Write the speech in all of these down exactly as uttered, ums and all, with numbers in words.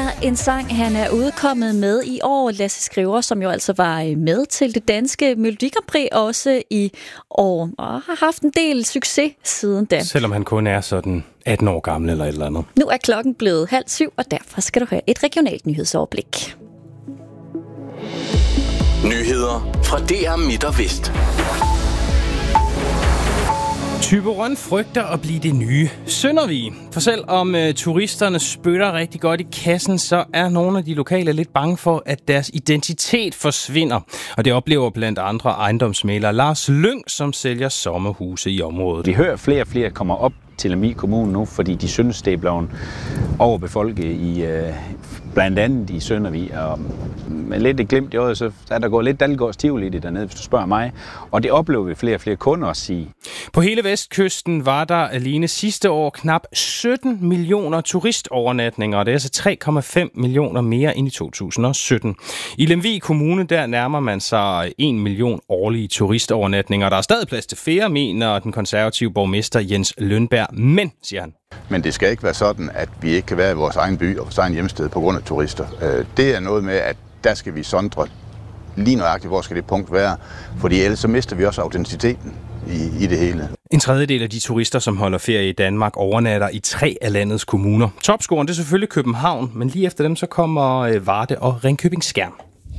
er en sang, han er udkommet med i år. Lasse Skriver, som jo altså var med til det danske Melodi Grand Prix også i år, og har haft en del succes siden da. Selvom han kun er sådan atten år gammel eller et eller andet. Nu er klokken blevet halv syv, og derfor skal du høre et regionalt nyhedsoverblik. Nyheder fra D R Midt og Vest. Thyborøn frygter at blive det nye Søndervig. For selvom uh, turisterne spytter rigtig godt i kassen, så er nogle af de lokale lidt bange for, at deres identitet forsvinder. Og det oplever blandt andre ejendomsmægler Lars Lyng, som sælger sommerhuse i området. Vi hører flere og flere kommer op til Lemvig Kommune nu, fordi de synes, det er blevet overbefolket i uh, blandt andet i Søndervig. Og med lidt et glimt i øjet, så er der gået lidt Dalgårds Tivoli i det dernede, hvis du spørger mig. Og det oplever vi flere og flere kunder at sige. På hele vestkysten var der alene sidste år knap sytten millioner turistovernatninger, og det er altså tre komma fem millioner mere end i to tusind og sytten. I Lemvig Kommune, der nærmer man sig en million årlige turistovernatninger. Der er stadig plads til flere, mener den konservative borgmester Jens Lønberg. Men, siger han, men det skal ikke være sådan, at vi ikke kan være i vores egen by og vores egen hjemsted på grund af turister. Det er noget med, at der skal vi sondre lige nøjagtigt, hvor skal det punkt være, fordi ellers så mister vi også autenticiteten i, i det hele. En tredjedel af de turister, som holder ferie i Danmark, overnatter i tre af landets kommuner. Topscoren, det er selvfølgelig København, men lige efter dem så kommer Varde og Ringkøbing-Skjern.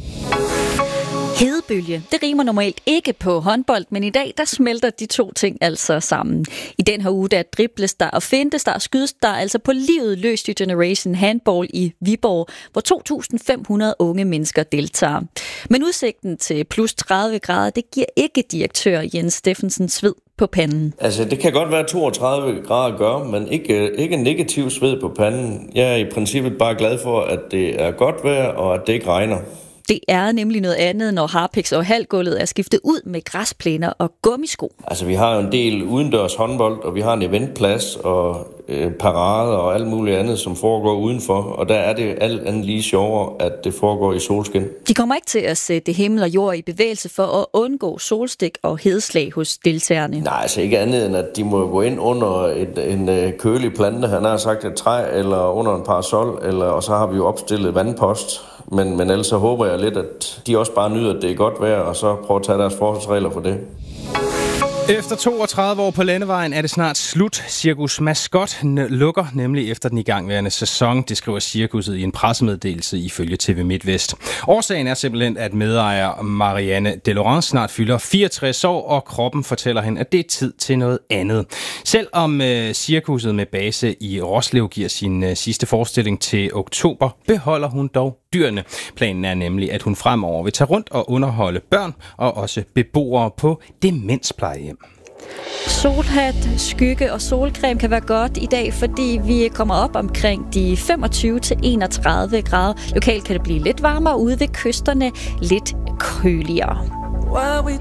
Hedebølge, det rimer normalt ikke på håndbold, men i dag, der smelter de to ting altså sammen. I den her uge, der dribles der og fintes der og skydes der altså på livet løst i Generation Handball i Viborg, hvor to tusind fem hundrede unge mennesker deltager. Men udsigten til plus tredive grader, det giver ikke direktør Jens Steffensen sved på panden. Altså, det kan godt være toogtredive grader gør, men ikke, ikke negativ sved på panden. Jeg er i princippet bare glad for, at det er godt vejr, og at det ikke regner. Det er nemlig noget andet, når harpiks og halvgulvet er skiftet ud med græsplæner og gummisko. Altså, vi har jo en del udendørs håndbold, og vi har en eventplads og øh, parader og alt muligt andet, som foregår udenfor. Og der er det alt andet lige sjovere, at det foregår i solskin. De kommer ikke til at sætte himmel og jord i bevægelse for at undgå solstik og hedeslag hos deltagerne. Nej, altså ikke andet end, at de må gå ind under et, en øh, kølig plante, han har sagt et træ, eller under en parasol, eller, og så har vi jo opstillet vandpost. Men, men ellers så håber jeg lidt, at de også bare nyder, at det er godt vejr, og så prøver at tage deres forholdsregler for det. Efter toogtredive år på landevejen er det snart slut. Cirkus Mascot lukker nemlig efter den igangværende sæson. Det skriver cirkuset i en pressemeddelelse ifølge T V MidtVest. Årsagen er simpelthen, at medejer Marianne Delorance snart fylder fireogtres år, og kroppen fortæller hende, at det er tid til noget andet. Selvom øh, cirkuset med base i Roslev giver sin øh, sidste forestilling til oktober, beholder hun dog dyrene. Planen er nemlig, at hun fremover vil tage rundt og underholde børn og også beboere på demensplejehjem. Solhat, skygge og solcreme kan være godt i dag, fordi vi kommer op omkring de femogtyve til enogtredive grader. Lokalt kan det blive lidt varmere, ude ved kysterne lidt køligere.